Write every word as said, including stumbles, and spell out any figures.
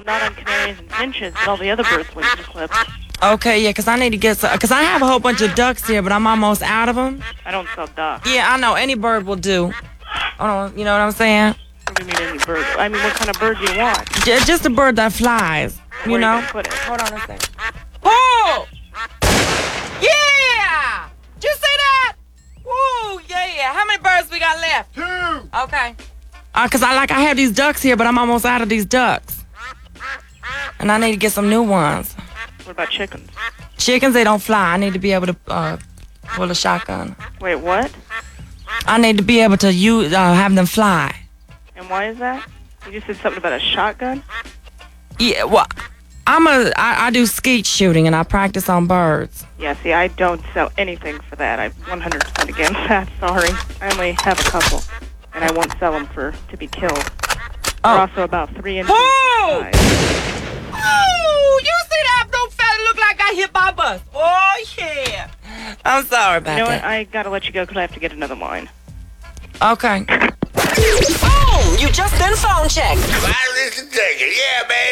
not on canaries and finches, but all the other birds went to the clips. Okay, yeah, because I need to get some, because I have a whole bunch of ducks here, but I'm almost out of them. I don't sell ducks. Yeah, I know. Any bird will do. Hold on, you know what I'm saying? What do you mean any bird? I mean, what kind of bird do you want? J- just a bird that flies, you Where know? you gonna put it? Hold on a second. Oh! Yeah! Did you see that? Woo, yeah. How many birds we got left? Two. Okay. Uh, cause I like I have these ducks here, but I'm almost out of these ducks. And I need to get some new ones. What about chickens? Chickens, they don't fly. I need to be able to uh, pull a shotgun. Wait, what? I need to be able to use uh, have them fly. And why is that? You just said something about a shotgun? Yeah, well, I'm a I, I do skeet shooting and I practice on birds. Yeah, see, I don't sell anything for that. I'm one hundred percent against that. Sorry. I only have a couple, and I won't sell them for to be killed. They're Oh. also about three inches Oh! high. Oh, you see that blue fella look like I hit by a bus? Oh yeah. I'm sorry about You know what? that. I gotta let you go because I have to get another line. Okay. Boom! You just been phone checked. Wireless and take it. Yeah, baby.